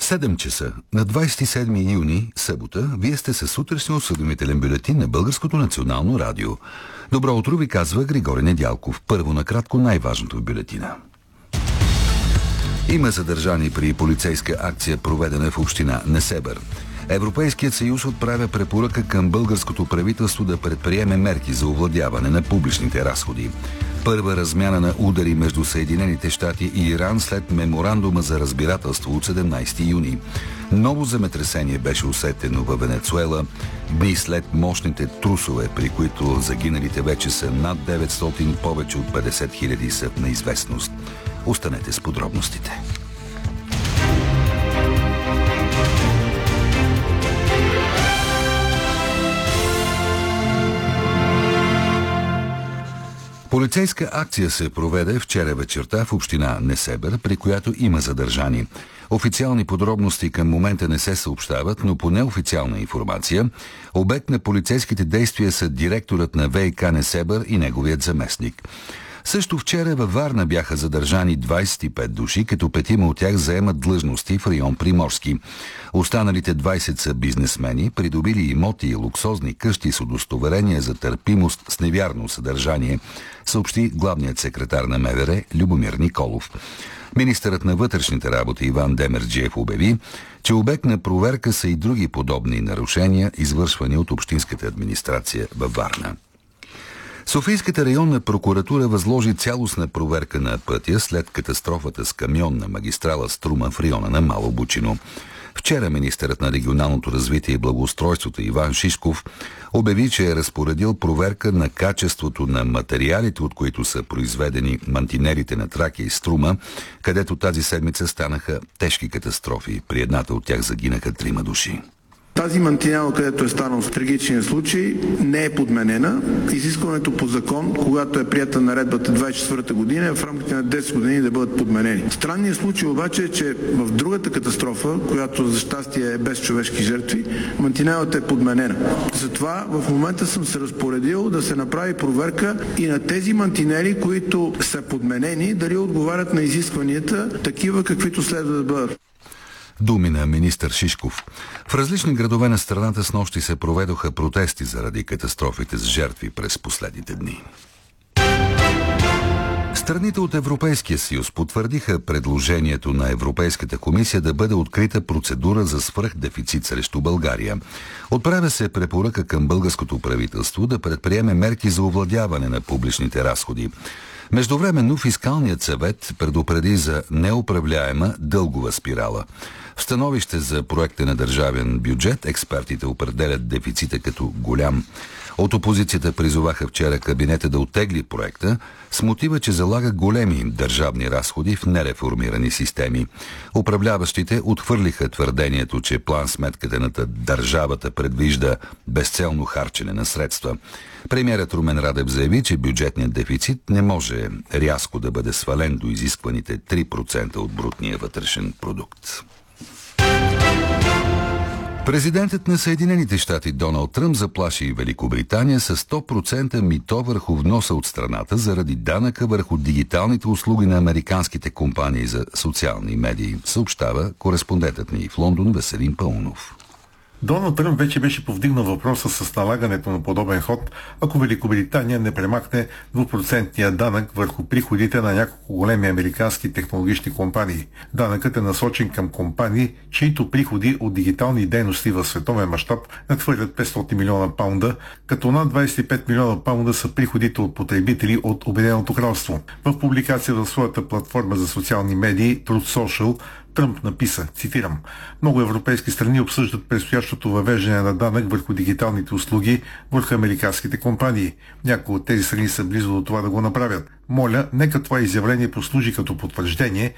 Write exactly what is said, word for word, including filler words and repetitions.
седем часа на двадесет и седми юни, събота, вие сте със сутрешния осведомителен бюлетин на Българското национално радио. Добро утро ви казва Григорий Недялков. Първо накратко най-важното в бюлетина. Има задържани при полицейска акция, проведена в община Несебър. Европейският съюз отправя препоръка към българското правителство да предприеме мерки за овладяване на публичните разходи. Първа размяна на удари между Съединените щати и Иран след меморандума за разбирателство от седемнадесети юни. Ново земетресение беше усетено във Венецуела, дни след мощните трусове, при които загиналите вече са над деветстотин, повече от петдесет хиляди са в неизвестност. Останете с подробностите. Полицейска акция се проведе вчера вечерта в община Несебър, при която има задържани. Официални подробности към момента не се съобщават, но по неофициална информация, обект на полицейските действия са директорът на ВиК Несебър и неговият заместник. Също вчера във Варна бяха задържани двадесет и пет души, като петима от тях заемат длъжности в район Приморски. Останалите двадесет са бизнесмени, придобили имоти и луксозни къщи с удостоверение за търпимост с невярно съдържание, съобщи главният секретар на МВР Любомир Николов. Министърът на вътрешните работи Иван Демерджиев обяви, че обект на проверка са и други подобни нарушения, извършвани от общинската администрация във Варна. Софийската районна прокуратура възложи цялостна проверка на пътя след катастрофата с камион на магистрала Струма в района на Мало Бучино. Вчера министърът на регионалното развитие и благоустройството Иван Шишков обяви, че е разпоредил проверка на качеството на материалите, от които са произведени мантинелите на Тракия и Струма, където тази седмица станаха тежки катастрофи. При едната от тях загинаха трима души. Тази мантинела, където е станал в трагичния случай, не е подменена. Изискването по закон, когато е прията наредбата двадесет и четвърта година, е в рамките на десет години да бъдат подменени. Странният случай обаче е, че в другата катастрофа, която за щастие е без човешки жертви, мантинелата е подменена. Затова в момента съм се разпоредил да се направи проверка и на тези мантинели, които са подменени, дали отговарят на изискванията, такива каквито следва да бъдат. Думи на министър Шишков. В различни градове на страната снощи се проведоха протести заради катастрофите с жертви през последните дни. Страните от Европейския съюз потвърдиха предложението на Европейската комисия да бъде открита процедура за свръхдефицит срещу България. Отправя се препоръка към българското правителство да предприеме мерки за овладяване на публичните разходи. Междувременно фискалният съвет предупреди за неуправляема дългова спирала. В становище за проекта на държавен бюджет експертите определят дефицита като голям. От опозицията призоваха вчера кабинета да оттегли проекта с мотива, че залага големи държавни разходи в нереформирани системи. Управляващите отхвърлиха твърдението, че план-сметката на държавата предвижда безцелно харчене на средства. Премиерът Румен Радев заяви, че бюджетният дефицит не може рязко да бъде свален до изискваните три процента от брутния вътрешен продукт. Президентът на Съединените щати Доналд Тръмп заплаши Великобритания с сто процента мито върху вноса от страната заради данъка върху дигиталните услуги на американските компании за социални медии, съобщава кореспондентът ни в Лондон Веселин Паунов. Доналд Тръмп вече беше повдигнал въпроса с налагането на подобен ход, ако Великобритания не премахне двупроцентния данък върху приходите на няколко големи американски технологични компании. Данъкът е насочен към компании, чието приходи от дигитални дейности в световен мащаб надхвърлят петстотин милиона паунда, като над двадесет и пет милиона паунда са приходите от потребители от Обединеното кралство. В публикация в своята платформа за социални медии Truth Social, Тръмп написа, цитирам: "Много европейски страни обсъждат предстоящото въвеждане на данък върху дигиталните услуги върху американските компании. Някои от тези страни са близо до това да го направят. Моля, нека това изявление послужи като потвърждение,